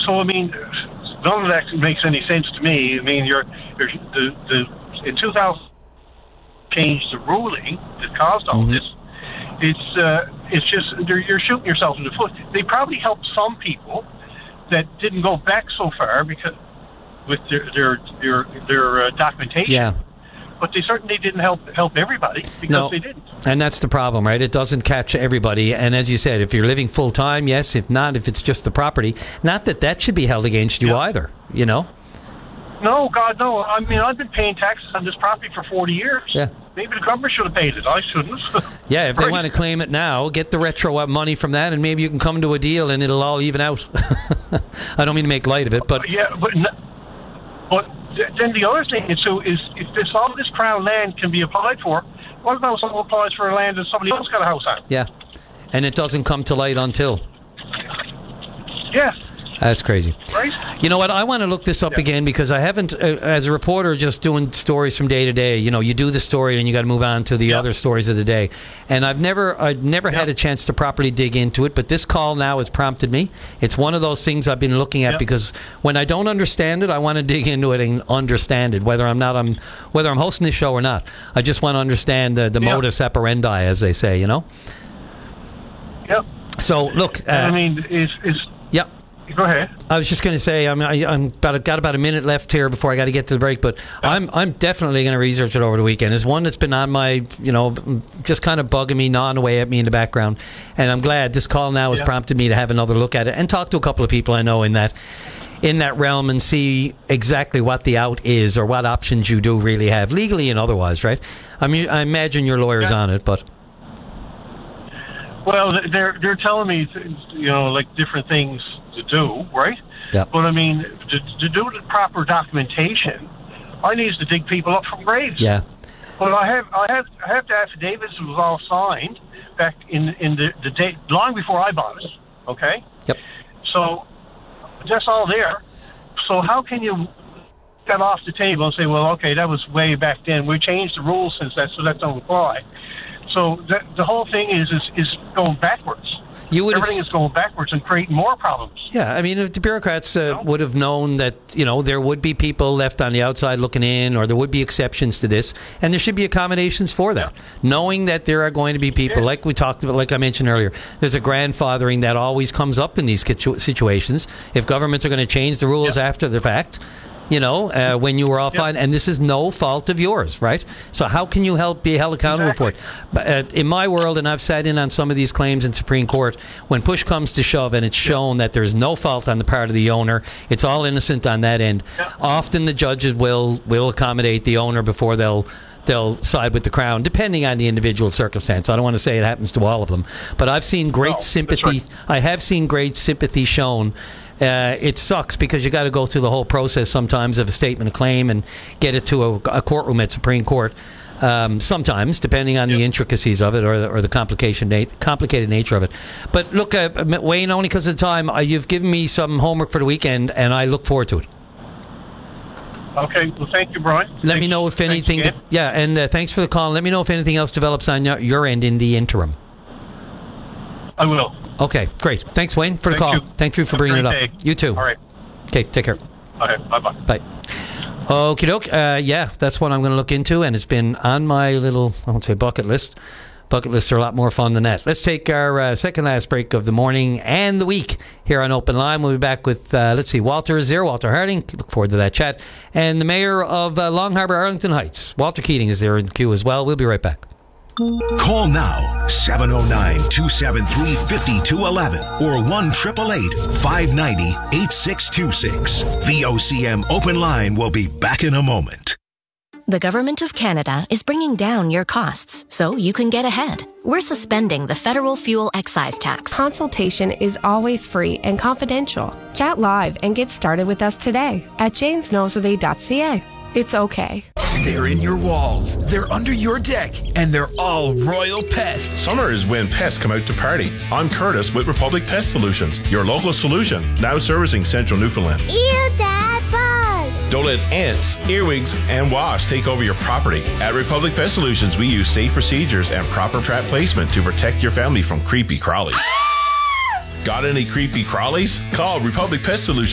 So I mean, none of that makes any sense to me. I mean, in 2000 changed the ruling that caused all this. It's just you're shooting yourself in the foot. They probably helped some people that didn't go back so far because with their documentation. Yeah. But they certainly didn't help everybody because they didn't. And that's the problem, right? It doesn't catch everybody. And as you said, if you're living full time, yes. If not, if it's just the property, not that should be held against you either. You know. No, God, no. I mean, I've been paying taxes on this property for 40 years. Yeah. Maybe the government should have paid it. I shouldn't. Yeah, if they want to claim it now, get the retro money from that, and maybe you can come to a deal, and it'll all even out. I don't mean to make light of it, but yeah, but then the other thing is, so is if all this Crown land can be applied for, what about someone applies for a land that somebody else got a house on? Yeah, and it doesn't come to light until. Yeah. That's crazy. Right? You know what? I want to look this up again because I haven't, as a reporter, just doing stories from day to day. You know, you do the story and you got to move on to the other stories of the day. And I've never had a chance to properly dig into it. But this call now has prompted me. It's one of those things I've been looking at because when I don't understand it, I want to dig into it and understand it. Whether I'm hosting this show or not, I just want to understand the modus operandi, as they say. You know. Yep. So look. I mean, Yep. Go ahead. I was just going to say I'm got about a minute left here before I got to get to the break, but I'm definitely going to research it over the weekend. It's one that's been on my, just kind of bugging me, gnawing away at me in the background, and I'm glad this call now has prompted me to have another look at it and talk to a couple of people I know in that realm and see exactly what the out is or what options you do really have, legally and otherwise, right? I mean, I imagine your lawyer's on it, but. Well, they're telling me, like different things to do, right? Yeah. But I mean, to do the proper documentation, I need to dig people up from graves. Yeah. But I have the affidavits that was all signed back in the day long before I bought it. Okay. Yep. So that's all there. So how can you get off the table and say, well, okay, that was way back then. We changed the rules since that, so that don't apply. So the whole thing is going backwards. Everything is going backwards and creating more problems. Yeah, I mean, if the bureaucrats would have known that, there would be people left on the outside looking in, or there would be exceptions to this, and there should be accommodations for that. Yeah. Knowing that there are going to be people, like we talked about, like I mentioned earlier, there's a grandfathering that always comes up in these situations. If governments are going to change the rules after the fact, when you were offline, and this is no fault of yours, right? So how can you be held accountable for it? But in my world, and I've sat in on some of these claims in Supreme Court, when push comes to shove and it's shown that there's no fault on the part of the owner, it's all innocent on that end, often the judges will accommodate the owner before they'll side with the Crown, depending on the individual circumstance. I don't want to say it happens to all of them, but I've seen great sympathy. Right. I have seen great sympathy shown. It sucks because you got to go through the whole process sometimes of a statement of claim and get it to a courtroom at Supreme Court. Sometimes, depending on the intricacies of it or the complicated nature of it. But look, Wayne, only because of the time, you've given me some homework for the weekend, and I look forward to it. Okay, well, thank you, Brian. Let me know if anything. And thanks for the call. Let me know if anything else develops on your end in the interim. I will. Okay, great. Thanks, Wayne, for the call. Thank you for bringing it up. Day. You too. All right. Okay, take care. Okay, bye-bye. Bye. Okie doke. That's what I'm going to look into, and it's been on my little, I won't say bucket list. Bucket lists are a lot more fun than that. Let's take our second last break of the morning and the week here on Open Line. We'll be back with, Walter is there, Walter Harding. Look forward to that chat. And the mayor of Long Harbour, Arlington Heights, Walter Keating, is there in the queue as well. We'll be right back. Call now, 709-273-5211 or 1-888-590-8626. VOCM Open Line will be back in a moment. The Government of Canada is bringing down your costs so you can get ahead. We're suspending the federal fuel excise tax. Consultation is always free and confidential. Chat live and get started with us today at janesknowswhathe.ca. It's okay. They're in your walls, they're under your deck, and they're all royal pests. Summer is when pests come out to party. I'm Curtis with Republic Pest Solutions, your local solution, now servicing Central Newfoundland. Ew, Dad, bug! Don't let ants, earwigs, and wasps take over your property. At Republic Pest Solutions, we use safe procedures and proper trap placement to protect your family from creepy crawlies. Got any creepy crawlies? Call Republic Pest Solutions